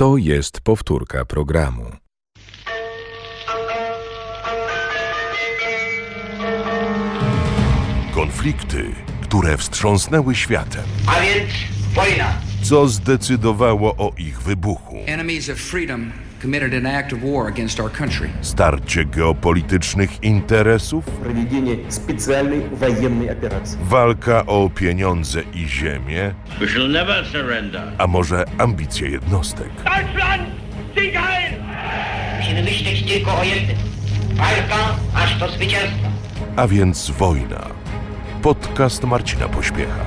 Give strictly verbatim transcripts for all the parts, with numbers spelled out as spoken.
To jest powtórka programu. Konflikty, które wstrząsnęły światem. A więc wojna. Co zdecydowało o ich wybuchu? Enemies of freedom committed an act of war against our country. Starcie geopolitycznych interesów? Проведение специальной военной операции. Walka o pieniądze i ziemię? We shall never surrender. A może ambicje jednostek? Deutschland, Sieg heil! Musimy myśleć tylko o jednym. Walka aż do zwycięstwa. A więc wojna. Podcast Marcina Pośpiecha.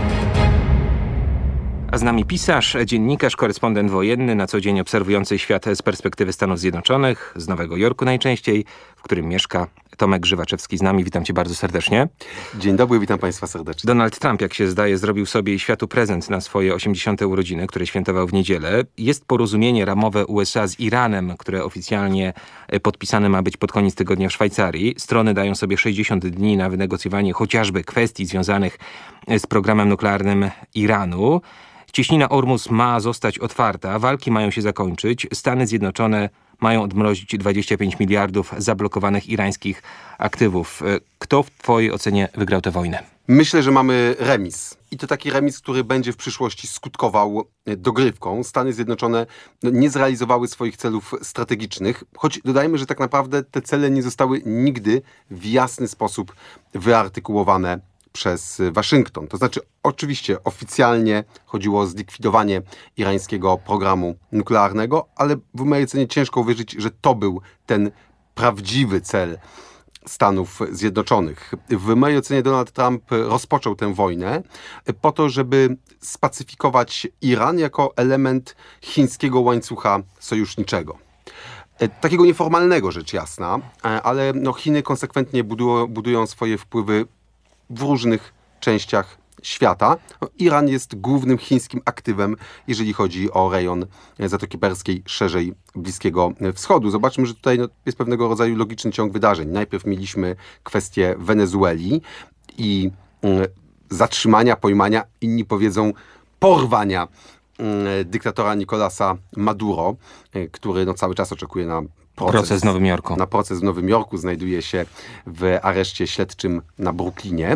A z nami pisarz, dziennikarz, korespondent wojenny, na co dzień obserwujący świat z perspektywy Stanów Zjednoczonych, z Nowego Jorku najczęściej, w którym mieszka Tomek Grzywaczewski z nami. Witam cię bardzo serdecznie. Dzień dobry, witam państwa serdecznie. Donald Trump, jak się zdaje, zrobił sobie i światu prezent na swoje osiemdziesiąte urodziny, które świętował w niedzielę. Jest porozumienie ramowe U S A z Iranem, które oficjalnie podpisane ma być pod koniec tygodnia w Szwajcarii. Strony dają sobie sześćdziesiąt dni na wynegocjowanie chociażby kwestii związanych z programem nuklearnym Iranu. Cieśnina Ormus ma zostać otwarta, walki mają się zakończyć. Stany Zjednoczone mają odmrozić dwadzieścia pięć miliardów zablokowanych irańskich aktywów. Kto w twojej ocenie wygrał tę wojnę? Myślę, że mamy remis. I to taki remis, który będzie w przyszłości skutkował dogrywką. Stany Zjednoczone nie zrealizowały swoich celów strategicznych, choć dodajmy, że tak naprawdę te cele nie zostały nigdy w jasny sposób wyartykułowane przez Waszyngton. To znaczy, oczywiście oficjalnie chodziło o zlikwidowanie irańskiego programu nuklearnego, ale w mojej ocenie ciężko uwierzyć, że to był ten prawdziwy cel Stanów Zjednoczonych. W mojej ocenie Donald Trump rozpoczął tę wojnę po to, żeby spacyfikować Iran jako element chińskiego łańcucha sojuszniczego. Takiego nieformalnego, rzecz jasna, ale no Chiny konsekwentnie budują, budują swoje wpływy w różnych częściach świata. Iran jest głównym chińskim aktywem, jeżeli chodzi o rejon Zatoki Perskiej, szerzej Bliskiego Wschodu. Zobaczmy, że tutaj no, jest pewnego rodzaju logiczny ciąg wydarzeń. Najpierw mieliśmy kwestię Wenezueli i y, zatrzymania, pojmania, inni powiedzą porwania y, dyktatora Nicolasa Maduro, y, który no, cały czas oczekuje na Proces, proces w Nowym Jorku. Na proces w Nowym Jorku, znajduje się w areszcie śledczym na Brooklynie.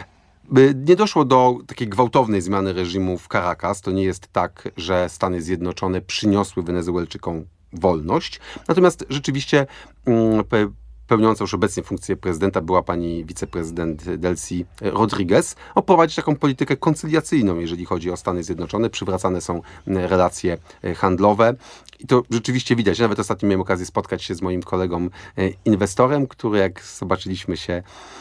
Nie doszło do takiej gwałtownej zmiany reżimu w Caracas. To nie jest tak, że Stany Zjednoczone przyniosły Wenezuelczykom wolność. Natomiast rzeczywiście pe- pełniącą już obecnie funkcję prezydenta była pani wiceprezydent Delcy Rodriguez, oprowadzić taką politykę koncyliacyjną, jeżeli chodzi o Stany Zjednoczone. Przywracane są relacje handlowe i to rzeczywiście widać. Nawet ostatnio miałem okazję spotkać się z moim kolegą inwestorem, który jak zobaczyliśmy się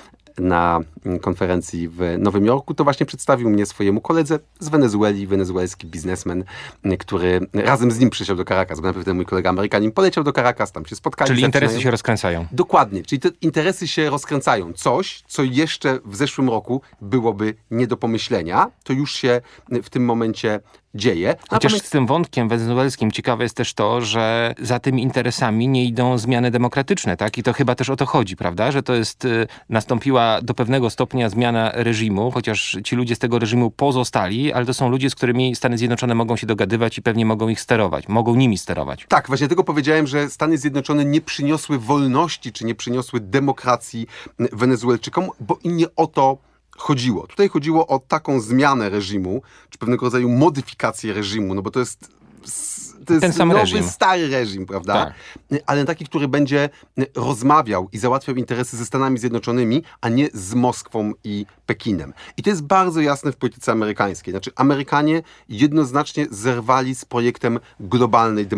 na konferencji w Nowym Jorku, to właśnie przedstawił mnie swojemu koledze z Wenezueli, wenezuelski biznesmen, który razem z nim przysiadł do Caracas, bo najpierw ten mój kolega Amerykanin poleciał do Caracas, tam się spotkali. Czyli interesy zaczynają... się rozkręcają. Dokładnie, czyli te interesy się rozkręcają. Coś, co jeszcze w zeszłym roku byłoby nie do pomyślenia, to już się w tym momencie dzieje. Chociaż pamię... z tym wątkiem wenezuelskim ciekawe jest też to, że za tymi interesami nie idą zmiany demokratyczne, tak? I to chyba też o to chodzi, prawda? Że to jest, y, nastąpiła do pewnego stopnia zmiana reżimu, chociaż ci ludzie z tego reżimu pozostali, ale to są ludzie, z którymi Stany Zjednoczone mogą się dogadywać i pewnie mogą ich sterować, mogą nimi sterować. Tak, właśnie tego powiedziałem, że Stany Zjednoczone nie przyniosły wolności, czy nie przyniosły demokracji Wenezuelczykom, bo i nie o to chodziło. Tutaj chodziło o taką zmianę reżimu, czy pewnego rodzaju modyfikację reżimu, no bo to jest, to jest ten sam nowy, reżim. stary reżim, prawda? Tak. Ale taki, który będzie rozmawiał i załatwiał interesy ze Stanami Zjednoczonymi, a nie z Moskwą i Pekinem. I to jest bardzo jasne w polityce amerykańskiej. Znaczy Amerykanie jednoznacznie zerwali z projektem globalnej demokracji.